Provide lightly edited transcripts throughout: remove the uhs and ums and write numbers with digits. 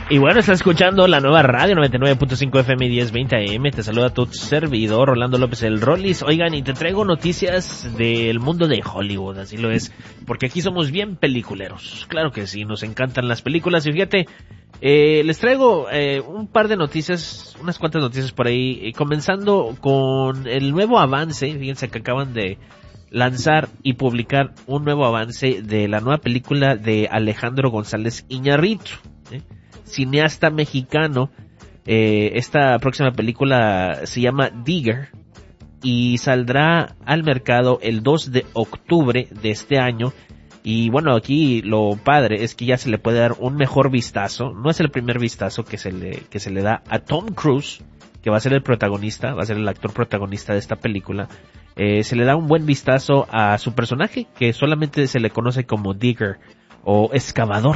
Y bueno, estás escuchando la nueva radio 99.5 FM y 1020 AM. Te saluda tu servidor, Rolando López el Rollis. Oigan, y te traigo noticias del mundo de Hollywood, así lo es. Porque aquí somos bien peliculeros. Claro que sí, nos encantan las películas. Y fíjate, les traigo un par de noticias, unas cuantas noticias por ahí. Comenzando con el nuevo avance. Fíjense que acaban de lanzar y publicar un nuevo avance de la nueva película de Alejandro González Iñárritu, cineasta mexicano. Esta próxima película se llama Digger y saldrá al mercado el 2 de octubre de este año. Y bueno, aquí lo padre es que ya se le puede dar un mejor vistazo. No es el primer vistazo que se le da a Tom Cruise, que va a ser el protagonista, va a ser el actor protagonista de esta película. Se le da un buen vistazo a su personaje, que solamente se le conoce como Digger o excavador,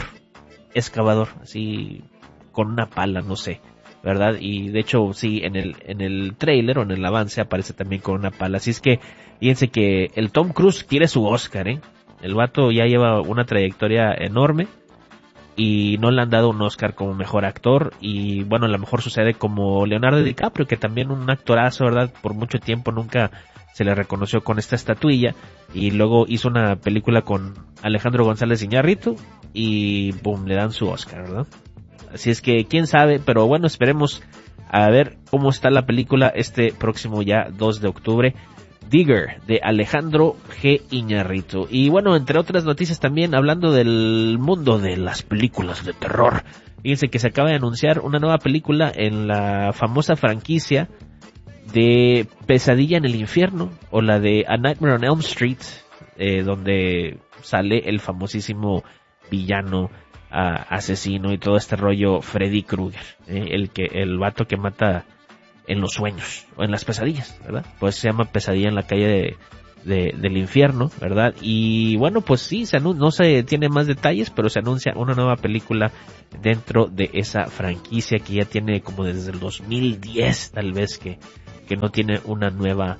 así con una pala, no sé, ¿verdad? Y de hecho sí, en el trailer o en el avance aparece también con una pala. Así es que fíjense que el Tom Cruise quiere su Oscar, el vato ya lleva una trayectoria enorme y no le han dado un Oscar como mejor actor. Y bueno, a lo mejor sucede como Leonardo DiCaprio, que también un actorazo, ¿verdad? Por mucho tiempo nunca se le reconoció con esta estatuilla, y luego hizo una película con Alejandro González Iñárritu y boom, le dan su Oscar, ¿verdad? Así es que quién sabe, pero bueno, esperemos a ver cómo está la película este próximo ya 2 de octubre. Digger, de Alejandro G. Iñárritu. Y bueno, entre otras noticias también, hablando del mundo de las películas de terror, fíjense que se acaba de anunciar una nueva película en la famosa franquicia de Pesadilla en el Infierno, o la de A Nightmare on Elm Street, donde sale el famosísimo villano, asesino y todo este rollo, Freddy Krueger, el vato que mata en los sueños o en las pesadillas, ¿verdad? Pues se llama Pesadilla en la calle del infierno, ¿verdad? Y bueno, pues sí, no se tiene más detalles, pero se anuncia una nueva película dentro de esa franquicia que ya tiene como desde el 2010, tal vez, que no tiene una nueva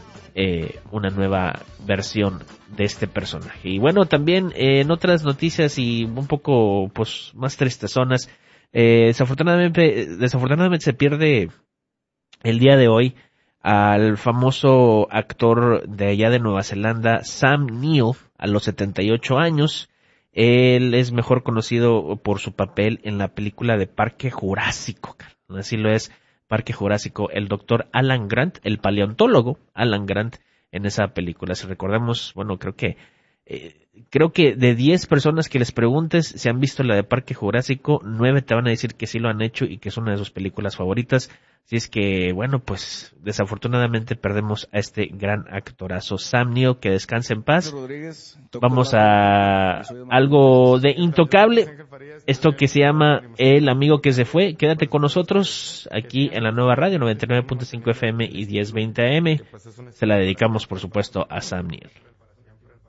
versión de este personaje. Y bueno, también en otras noticias y un poco pues más tristezonas, desafortunadamente se pierde el día de hoy al famoso actor de allá de Nueva Zelanda, Sam Neill, a los 78 años. Él es mejor conocido por su papel en la película de Parque Jurásico, así lo es, Parque Jurásico, el doctor Alan Grant, el paleontólogo Alan Grant en esa película. Si recordamos, bueno, creo que de 10 personas que les preguntes si han visto la de Parque Jurásico, 9 te van a decir que sí lo han hecho y que es una de sus películas favoritas. Así es que, bueno, pues desafortunadamente perdemos a este gran actorazo Sam Neill, que descanse en paz. Vamos a algo de Intocable, esto que se llama El amigo que se fue. Quédate con nosotros aquí en la nueva radio 99.5 FM y 1020 AM. Se la dedicamos, por supuesto, a Sam Neill.